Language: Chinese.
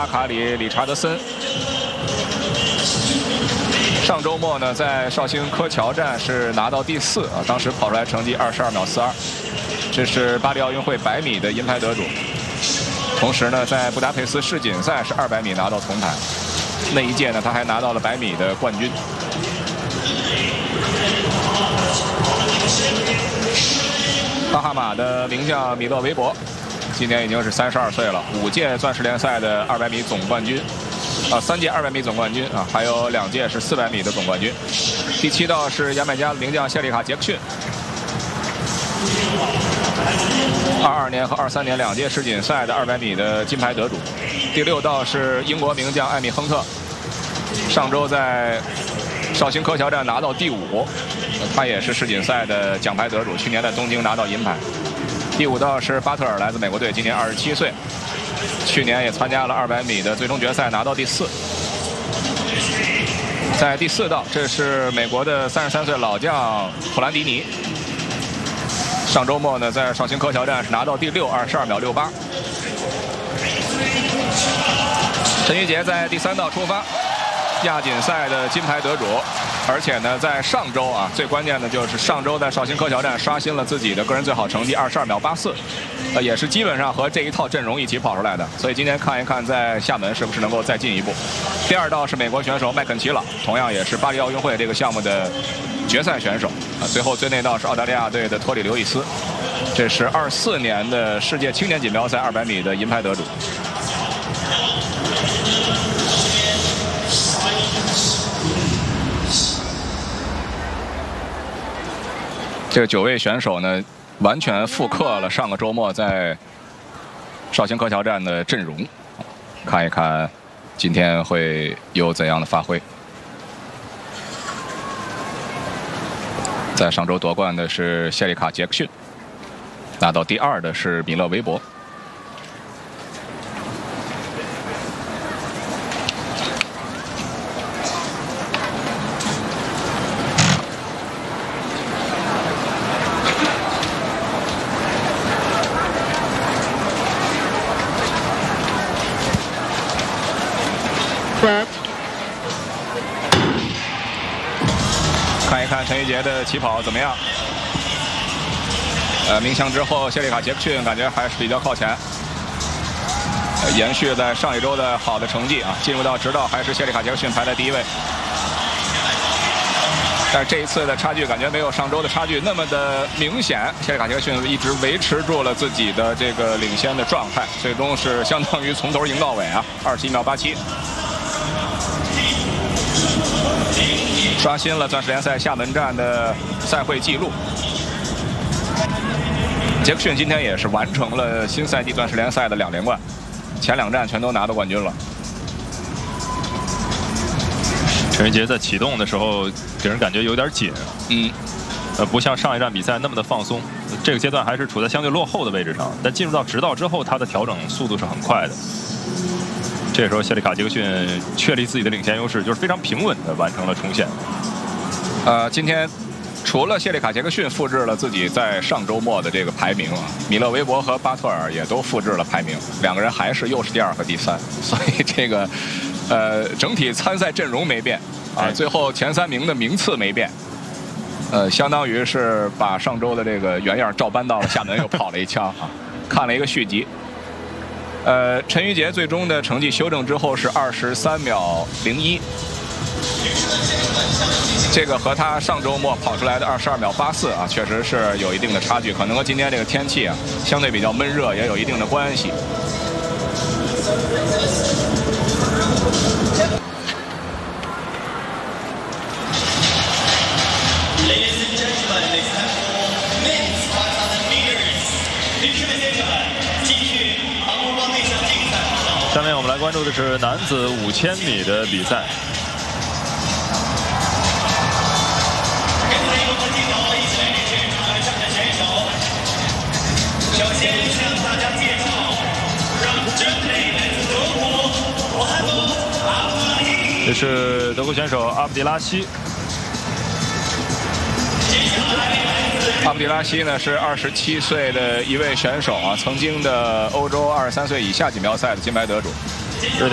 阿卡里·理查德森。上周末呢，在绍兴柯桥站是拿到第4啊，当时跑出来成绩22秒42，这是巴黎奥运会100米的银牌得主。同时呢，在布达佩斯世锦赛是200米拿到铜牌，那一届呢，他还拿到了100米的冠军。巴哈马的名将米勒维伯，今年已经是32岁了，5届钻石联赛的200米总冠军。3届200米总冠军啊，还有2届是400米的总冠军。第7道是牙买加的名将谢里卡·杰克逊，22年和23年2届世锦赛的200米的金牌得主。第6道是英国名将艾米·亨特，上周在绍兴柯桥站拿到第5，他也是世锦赛的奖牌得主，去年在东京拿到银牌。第5道是巴特尔，来自美国队，今年27岁。去年也参加了200米的最终决赛，拿到第4。在第4道，这是美国的33岁老将普兰迪尼。上周末呢，在绍兴柯桥站是拿到第6，22秒68。陈玉杰在第3道出发，亚锦赛的金牌得主。而且呢，在上周啊，最关键的就是上周在绍兴柯桥站刷新了自己的个人最好成绩22秒84，也是基本上和这一套阵容一起跑出来的。所以今天看一看在厦门是不是能够再进一步。第2道是美国选手麦肯齐朗，同样也是巴黎奥运会这个项目的决赛选手啊。最内道是澳大利亚队的托里刘易斯，这是24年的世界青年锦标赛200米的银牌得主。这个9位选手呢，完全复刻了上个周末在绍兴柯桥站的阵容，看一看今天会有怎样的发挥。在上周夺冠的是谢里卡·杰克逊，拿到第2的是米勒维伯。看一看陈玉杰的起跑怎么样？鸣枪之后，谢里卡·杰克逊感觉还是比较靠前，延续在上一周的好的成绩啊，进入到直道还是谢里卡·杰克逊排在第1位。但是这一次的差距感觉没有上周的差距那么的明显，谢里卡·杰克逊一直维持住了自己的这个领先的状态，最终是相当于从头赢到尾啊，21秒87。刷新了钻石联赛厦门站的赛会纪录。杰克逊今天也是完成了新赛季钻石联赛的2连冠，前2站全都拿到冠军了。 陈玉杰在启动的时候给人感觉有点紧，不像上一站比赛那么的放松。这个阶段还是处在相对落后的位置上，但进入到直道之后，他的调整速度是很快的。这时候，谢里卡·杰克逊确立自己的领先优势，就是非常平稳的完成了冲线。 今天除了谢里卡·杰克逊复制了自己在上周末的这个排名啊，米勒维伯和巴特尔也都复制了排名，2个人还是又是第2和第3，所以这个整体参赛阵容没变啊，最后前3名的名次没变。相当于是把上周的这个原样照搬到了厦门，又跑了一枪啊，看了一个续集。陈玉杰最终的成绩修正之后是23秒01，这个和他上周末跑出来的22秒84啊，确实是有一定的差距，可能和今天这个天气啊相对比较闷热也有一定的关系。 下面我们来关注的是男子5000米的比赛。 首先向大家介绍，让真美来自德国罗汉多阿布拉希。 这是德国选手阿布迪拉希。 阿布迪拉希呢是27岁的一位选手啊，曾经的欧洲23岁以下锦标赛的金牌得主。